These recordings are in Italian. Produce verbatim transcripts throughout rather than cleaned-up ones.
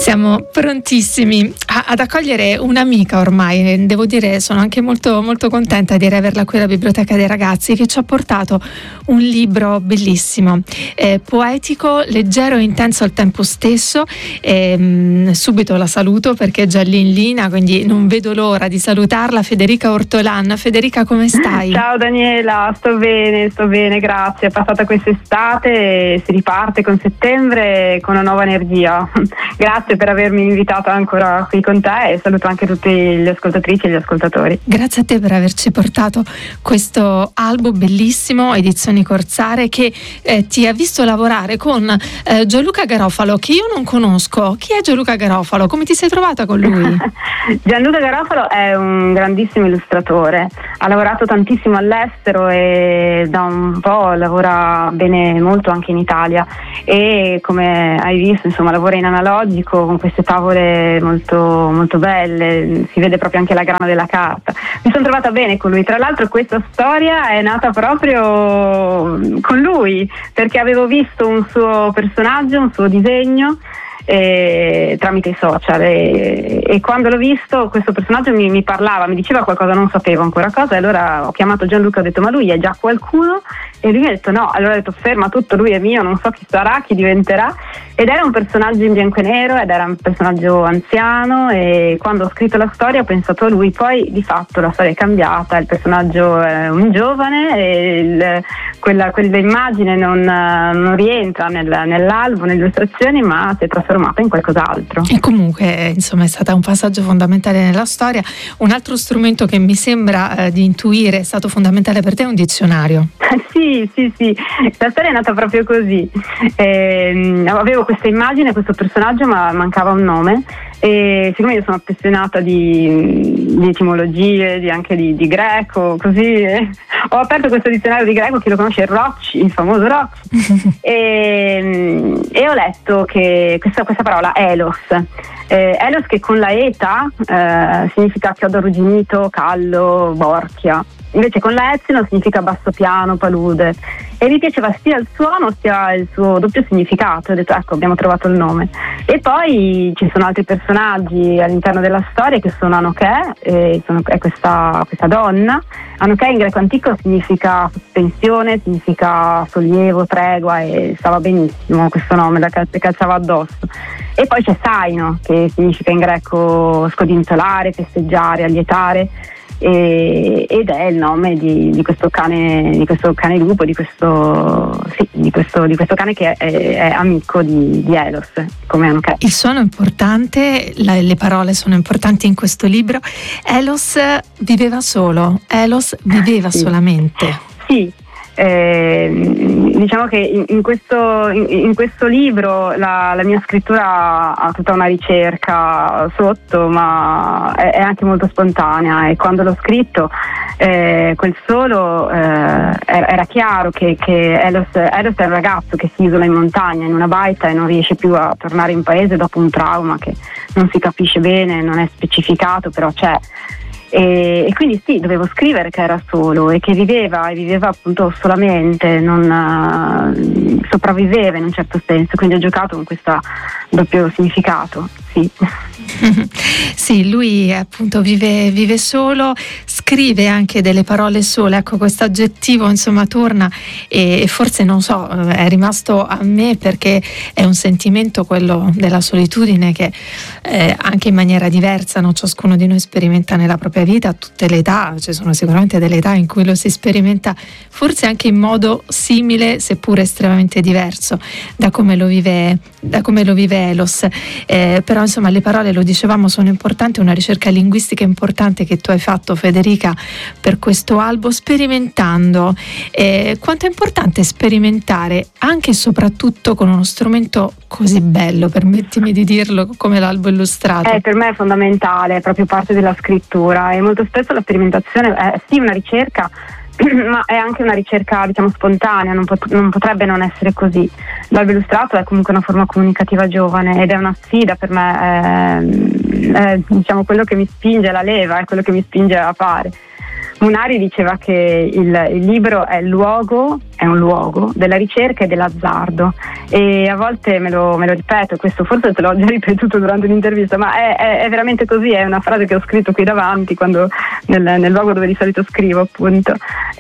Siamo prontissimi a, ad accogliere un'amica ormai, devo dire sono anche molto, molto contenta di averla qui alla Biblioteca dei Ragazzi, che ci ha portato un libro bellissimo, eh, poetico, leggero e intenso al tempo stesso. E, mh, subito la saluto perché è già lì in linea, quindi non vedo l'ora di salutarla. Federica Ortolan. Federica, come stai? Ciao Daniela, sto bene, sto bene, grazie. È passata quest'estate e si riparte con settembre con una nuova energia. Grazie per avermi invitata ancora qui con te e saluto anche tutti gli ascoltatrici e gli ascoltatori. Grazie a te per averci portato questo albo bellissimo, Edizioni Corsare, che eh, ti ha visto lavorare con eh, Gianluca Garofalo, che io non conosco. Chi è Gianluca Garofalo? Come ti sei trovata con lui? Gianluca Garofalo è un grandissimo illustratore, ha lavorato tantissimo all'estero e da un po' lavora bene molto anche in Italia, e come hai visto insomma lavora in analogico con queste tavole molto, molto belle, si vede proprio anche la grana della carta. Mi sono trovata bene con lui, tra l'altro questa storia è nata proprio con lui perché avevo visto un suo personaggio, un suo disegno Eh, tramite i social e, e quando l'ho visto questo personaggio mi, mi parlava, mi diceva qualcosa, non sapevo ancora cosa, e allora ho chiamato Gianluca e ho detto ma lui è già qualcuno? E lui mi ha detto no, allora ho detto ferma tutto, lui è mio, non so chi sarà, chi diventerà, ed era un personaggio in bianco e nero ed era un personaggio anziano, e quando ho scritto la storia ho pensato a lui. Poi di fatto la storia è cambiata, il personaggio è un giovane e il, quella, quella immagine non, non rientra nel, nell'albo, nelle illustrazioni, ma si è trasformata in qualcos'altro. E comunque insomma è stato un passaggio fondamentale nella storia. Un altro strumento che mi sembra eh, di intuire è stato fondamentale per te è un dizionario. Sì, sì, sì, la storia è nata proprio così. Eh, avevo questa immagine, questo personaggio, ma mancava un nome, e siccome io sono appassionata di, di etimologie, di, anche di, di greco, così eh, ho aperto questo dizionario di greco, chi lo conosce, Rocci, il famoso Rocci, e, e ho letto che questa, questa parola elos, eh, elos che con la eta eh, significa chiodo arrugginito, callo, borchia. Invece con la epsilon significa basso piano, palude, e mi piaceva sia il suono sia il suo doppio significato. Ho detto ecco, abbiamo trovato il nome. E poi ci sono altri personaggi all'interno della storia che sono Anoché, e sono, è questa, questa donna. Anoché in greco antico significa sospensione, significa sollievo, tregua, e stava benissimo questo nome, la calzava addosso. E poi c'è Saino, che significa in greco scodinzolare, festeggiare, allietare. E, ed è il nome di, di questo cane, di questo cane lupo, di questo, sì, di questo, di questo cane che è, è amico di, di Elos, come Anoché. Il suono è importante, la, le parole sono importanti in questo libro. Elos viveva solo, Elos viveva sì. solamente. Sì. Eh, diciamo che in, in, questo, in, in questo libro la, la mia scrittura ha tutta una ricerca sotto, ma è, è anche molto spontanea, e quando l'ho scritto eh, quel solo eh, era, era chiaro che, che Elos, Elos è un ragazzo che si isola in montagna in una baita e non riesce più a tornare in paese dopo un trauma che non si capisce bene, non è specificato, però c'è. E, e quindi sì, dovevo scrivere che era solo e che viveva e viveva appunto solamente, non uh, sopravviveva in un certo senso, quindi ho giocato con questo doppio significato, sì. Sì, lui appunto vive, vive solo, scrive anche delle parole sole, ecco, questo aggettivo insomma torna e, e forse non so, è rimasto a me perché è un sentimento, quello della solitudine, che eh, anche in maniera diversa, no? Ciascuno di noi sperimenta nella propria vita a tutte le età, ci sono sicuramente delle età in cui lo si sperimenta forse anche in modo simile seppure estremamente diverso da come lo vive, da come lo vive Elos, eh, però insomma le parole, lo dicevamo, sono importanti, una ricerca linguistica importante che tu hai fatto, Federica, per questo albo, sperimentando. Eh, quanto è importante sperimentare anche e soprattutto con uno strumento così bello, permettimi di dirlo, come l'albo illustrato? Eh, per me è fondamentale, è proprio parte della scrittura, e molto spesso la sperimentazione è sì una ricerca, ma è anche una ricerca, diciamo, spontanea, non, pot- non potrebbe non essere così. L'albo illustrato è comunque una forma comunicativa giovane ed è una sfida per me, è, è diciamo quello che mi spinge, la leva, è quello che mi spinge a fare. Munari diceva che il, il libro è il luogo, è un luogo della ricerca e dell'azzardo, e a volte me lo, me lo ripeto, questo forse te l'ho già ripetuto durante un'intervista, ma è, è, è veramente così, è una frase che ho scritto qui davanti, quando nel, nel luogo dove di solito scrivo, appunto,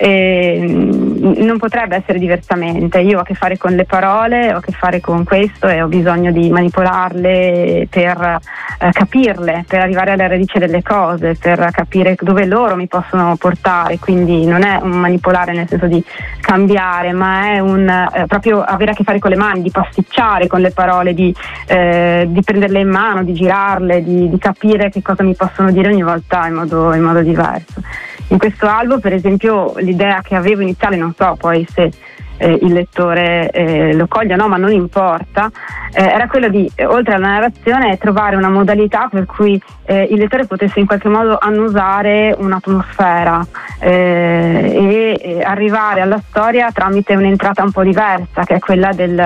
e non potrebbe essere diversamente. Io ho a che fare con le parole, ho a che fare con questo e ho bisogno di manipolarle per eh, capirle, per arrivare alla radice delle cose, per capire dove loro mi possono portare. Quindi non è un manipolare nel senso di cambiare, ma è un eh, proprio avere a che fare con le mani, di pasticciare con le parole, di, eh, di prenderle in mano, di girarle, di, di capire che cosa mi possono dire ogni volta in modo, in modo diverso. In questo albo, per esempio, l'idea che avevo iniziale, non so poi se eh, il lettore eh, lo coglie o no, ma non importa, eh, era quello di, eh, oltre alla narrazione, trovare una modalità per cui eh, il lettore potesse in qualche modo annusare un'atmosfera eh, e, e arrivare alla storia tramite un'entrata un po' diversa, che è quella del,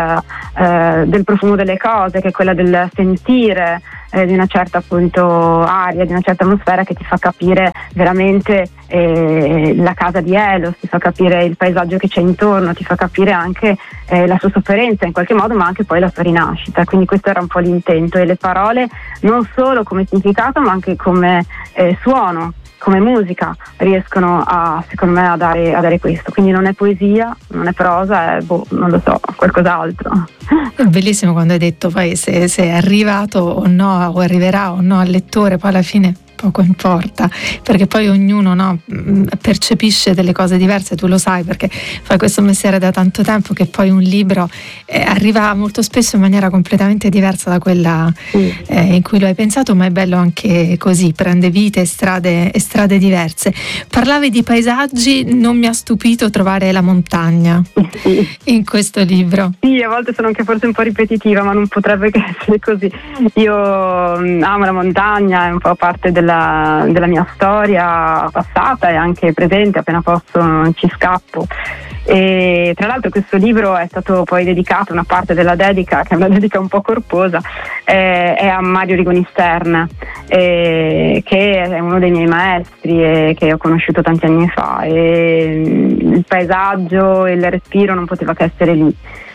eh, del profumo delle cose, che è quella del sentire eh, di una certa appunto aria, di una certa atmosfera, che ti fa capire veramente eh, la casa di Elos, ti fa capire il paesaggio che c'è intorno, ti fa capire anche eh, la sua sofferenza in qualche modo, ma anche poi la sua rinascita. Quindi questo era un po' l'intento, e le parole non solo come significato ma anche come eh, suono, come musica, riescono a, secondo me, a dare, a dare questo. Quindi non è poesia, non è prosa, è boh, non lo so, qualcos'altro. È bellissimo quando hai detto poi se, se è arrivato o no, o arriverà o no al lettore, poi alla fine poco importa, perché poi ognuno, no, percepisce delle cose diverse. Tu lo sai perché fai questo mestiere da tanto tempo, che poi un libro eh, arriva molto spesso in maniera completamente diversa da quella eh, in cui lo hai pensato, ma è bello anche così, prende vite e strade, e strade diverse. Parlavi di paesaggi, non mi ha stupito trovare la montagna sì. in questo libro. Sì, a volte sono anche forse un po' ripetitiva, ma non potrebbe che essere così. Io amo la montagna, è un po' parte del Della, della mia storia passata e anche presente, appena posso ci scappo. E tra l'altro questo libro è stato poi dedicato, una parte della dedica, che è una dedica un po' corposa, eh, è a Mario Rigoni Stern, eh, che è uno dei miei maestri e che ho conosciuto tanti anni fa, e il paesaggio e il respiro non poteva che essere lì.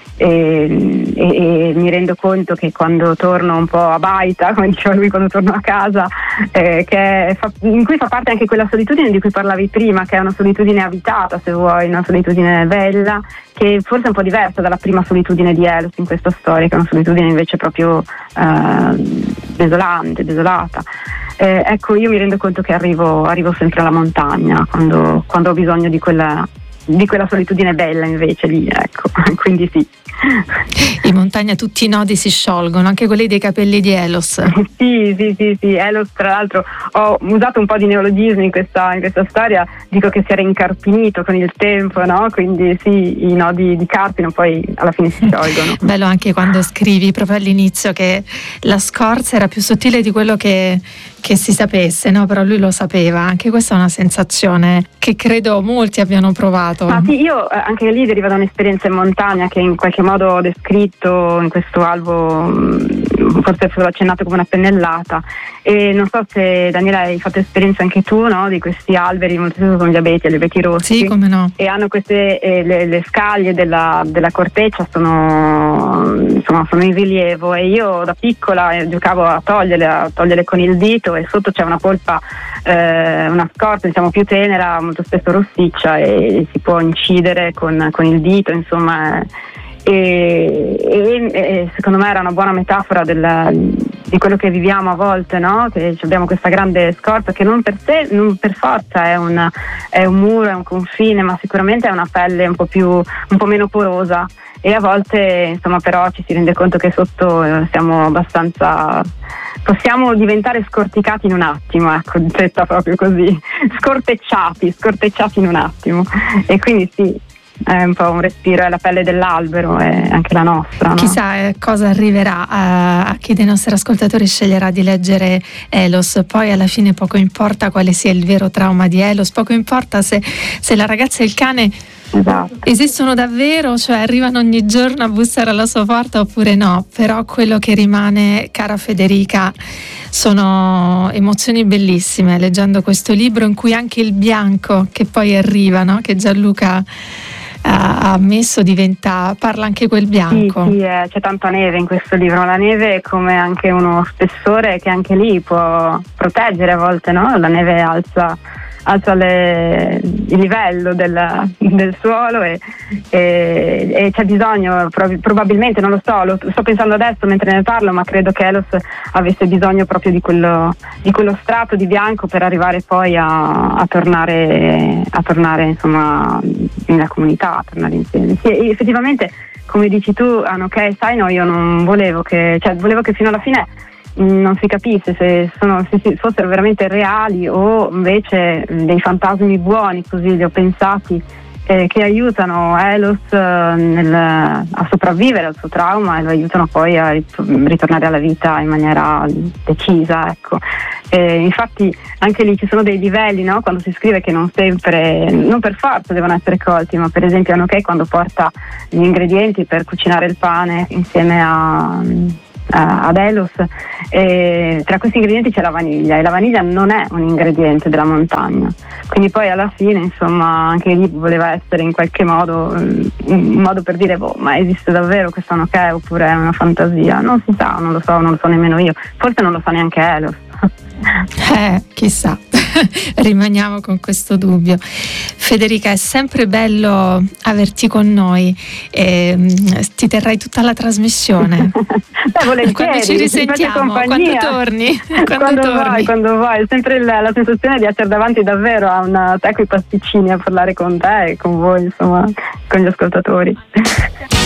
E, e, e mi rendo conto che quando torno un po' a baita, come diceva lui, quando torno a casa, eh, che fa, in cui fa parte anche quella solitudine di cui parlavi prima, che è una solitudine abitata, se vuoi, una solitudine bella, che forse è un po' diversa dalla prima solitudine di Elos in questa storia, che è una solitudine invece proprio eh, desolante, desolata. Eh, ecco, io mi rendo conto che arrivo, arrivo sempre alla montagna quando, quando ho bisogno di quella di quella solitudine bella, invece lì, ecco. Quindi sì. In montagna tutti i nodi si sciolgono, anche quelli dei capelli di Elos. Sì, sì, sì, sì. Elos, tra l'altro, ho usato un po' di neologismi in questa, in questa storia, dico che si era incarpinito con il tempo, no? Quindi sì, i nodi di carpino poi alla fine si sciolgono. Bello anche quando scrivi proprio all'inizio che la scorza era più sottile di quello che, che si sapesse, no? Però lui lo sapeva. Anche questa è una sensazione che credo molti abbiano provato. Ma sì, io anche lì deriva da un'esperienza in montagna che in qualche modo ho descritto in questo albo, forse l'ho accennato come una pennellata, e non so se Daniela hai fatto esperienza anche tu, no? Di questi alberi, molto spesso sono gli abeti, gli abeti rossi. Sì, come no. E hanno queste, eh, le, le scaglie della, della corteccia sono, insomma, sono in rilievo, e io da piccola eh, giocavo a toglierle, a toglierle con il dito, e sotto c'è una polpa, eh, una scorza diciamo più tenera, molto spesso rossiccia, e si può incidere con, con il dito, insomma. E, e, e secondo me era una buona metafora della, di quello che viviamo a volte, no? Che abbiamo questa grande scorza che non per sé, non per forza è un, è un muro, è un confine, ma sicuramente è una pelle un po' più, un po' meno porosa, e a volte insomma però ci si rende conto che sotto eh, siamo abbastanza, possiamo diventare scorticati in un attimo, ecco, detta proprio così, scortecciati, scortecciati in un attimo, e quindi sì, è un po' un respiro, è la pelle dell'albero, è anche la nostra, no? Chissà eh, cosa arriverà a, a chi dei nostri ascoltatori sceglierà di leggere Elos. Poi alla fine poco importa quale sia il vero trauma di Elos, poco importa se, se la ragazza e il cane Esatto. Esistono davvero, cioè arrivano ogni giorno a bussare alla sua porta oppure no? Però quello che rimane, cara Federica, sono emozioni bellissime leggendo questo libro in cui anche il bianco che poi arriva, no? Che Gianluca ha messo, diventa, parla anche quel bianco. Sì, sì, eh, c'è tanta neve in questo libro. La neve è come anche uno spessore che anche lì può proteggere a volte, no? La neve alza alza le, il livello del, del suolo e, e, e c'è bisogno, prob- probabilmente, non lo so, lo sto pensando adesso mentre ne parlo, ma credo che Elos avesse bisogno proprio di quello, di quello strato di bianco per arrivare poi a, a tornare a tornare insomma nella comunità, a tornare insieme. Sì, effettivamente, come dici tu, Anouk, sai, no, io non volevo che, cioè volevo che fino alla fine non si capisse se, sono, se fossero veramente reali o invece dei fantasmi buoni, così li ho pensati, eh, che aiutano Elos eh, nel, a sopravvivere al suo trauma e lo aiutano poi a ritornare alla vita in maniera decisa, ecco. Eh, infatti anche lì ci sono dei livelli, no? Quando si scrive, che non sempre, non per forza devono essere colti, ma per esempio Anouk quando porta gli ingredienti per cucinare il pane insieme a ad Elos, e tra questi ingredienti c'è la vaniglia, e la vaniglia non è un ingrediente della montagna, quindi poi alla fine insomma anche lì voleva essere in qualche modo un modo per dire boh, ma esiste davvero questa Anouk oppure è una fantasia? Non si sa, non lo so, non lo so nemmeno io, forse non lo sa neanche Elos. Eh, chissà, rimaniamo con questo dubbio. Federica, è sempre bello averti con noi, e, ti terrai tutta la trasmissione. Beh, quando ci risentiamo, quando torni, quando, quando torni. Vai, quando vai, è sempre la, la sensazione di essere davanti davvero a una teco i pasticcini a parlare con te e con voi, insomma, con gli ascoltatori.